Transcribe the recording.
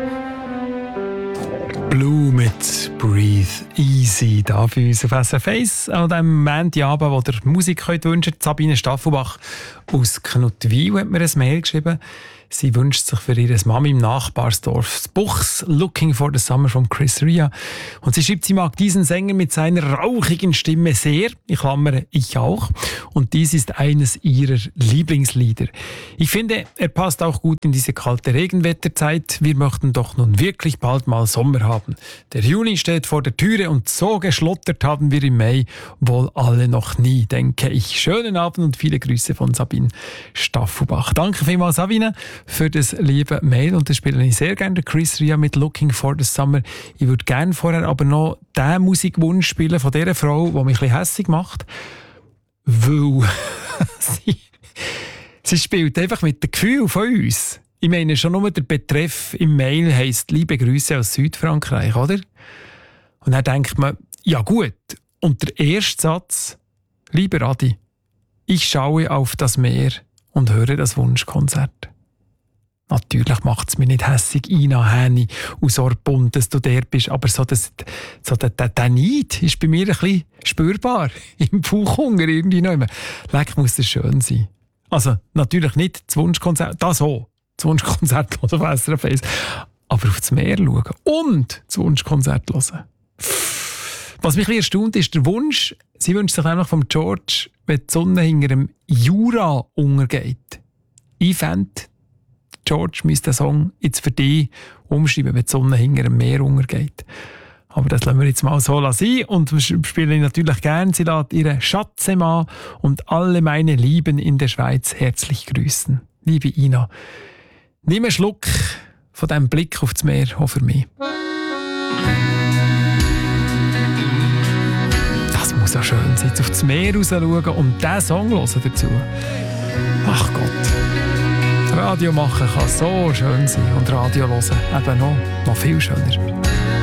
Blue mit Breathe Easy da bei uns auf SRF 1 an diesem Montagabend, wo ihr Musik wünschen könnt. Sabine Staffelbach aus Knutwil hat mir ein Mail geschrieben. Sie wünscht sich für ihre Mami im Nachbarsdorf das Buchs «Looking for the Summer» von Chris Rea. Und sie schreibt, sie mag diesen Sänger mit seiner rauchigen Stimme sehr. Ich klammere, ich auch. Und dies ist eines ihrer Lieblingslieder. Ich finde, er passt auch gut in diese kalte Regenwetterzeit. Wir möchten doch nun wirklich bald mal Sommer haben. Der Juni steht vor der Türe und so geschlottert haben wir im Mai wohl alle noch nie, denke ich. Schönen Abend und viele Grüße von Sabine Staffelbach. Danke vielmals, Sabine, für das liebe Mail, und das spiele ich sehr gerne, Chris Rea mit «Looking for the Summer». Ich würde gerne vorher aber noch den Musikwunsch spielen von dieser Frau, die mich ein bisschen hässig macht, weil sie spielt einfach mit dem Gefühl von uns. Ich meine, schon nur der Betreff im Mail heisst «Liebe Grüße aus Südfrankreich», oder? Und dann denkt man, ja gut, und der erste Satz, «Lieber Adi, ich schaue auf das Meer und höre das Wunschkonzert». Natürlich macht es mich nicht hässig, Ina Häni aus Orpund, dass du der bist, aber der Neid ist bei mir ein bisschen spürbar. Im Bauchhunger irgendwie noch immer. Leck, muss das schön sein. Also natürlich nicht das Wunschkonzert, das auch, das Wunschkonzert hören auf SRF 1, aber auf das Meer schauen und das Wunschkonzert hören. Was mich ein bisschen erstaunt, ist der Wunsch, sie wünscht sich nämlich vom George, wenn die Sonne hinter dem Jura untergeht. Ich fände, George müsste den Song jetzt für dich umschreiben, wenn die Sonne hinter dem Meer untergeht. Aber das lassen wir jetzt mal so sein. Und wir spielen natürlich gerne. Sie lässt ihre Schatzemann und alle meine Lieben in der Schweiz herzlich grüßen. Liebe Ina, nimm einen Schluck von diesem Blick auf das Meer, auch für mich. Das muss ja schön sein, auf das Meer raus schauen und diesen Song hören dazu. Ach Gott. Radio machen kann so schön sein und Radio hören eben noch viel schöner.